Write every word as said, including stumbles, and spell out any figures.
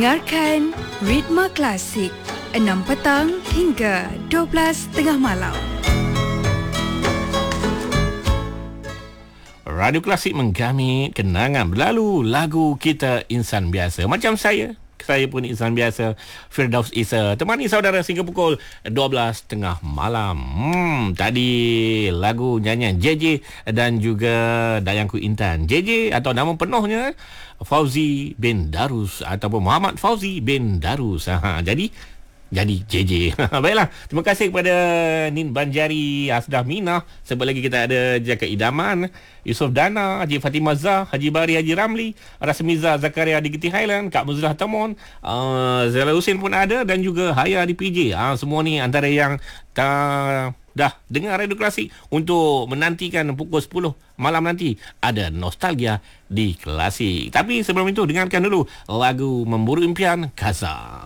Dengarkan Ritma Klasik enam petang hingga dua belas tengah malam. Radio Klasik menggamit kenangan berlalu, lagu kita insan biasa. Macam saya, saya pun insan biasa. Firdaus Isa temani saudara sehingga pukul dua belas tengah malam. Hmm, tadi lagu nyanyian J J dan juga Dayangku Intan. J J atau nama penuhnya Fauzi bin Darus ataupun Muhammad Fauzi bin Darus. Ha, jadi Jadi J J. Baiklah, terima kasih kepada Nin Banjari, Asdah Mina. Sebab lagi kita ada Jaka Idaman, Yusof Dana, Haji Fatimah Zah, Haji Bari, Haji Ramli, Rasmiza Zakaria di Giti Highland, Kak Muzlah Tamon, uh, Zala Husin pun ada dan juga Haya di P J. Uh, semua ni antara yang ta- dah dengar Radio Klasik untuk menantikan pukul sepuluh malam nanti ada nostalgia di Klasik. Tapi sebelum itu dengarkan dulu lagu Memburu Impian Gaza.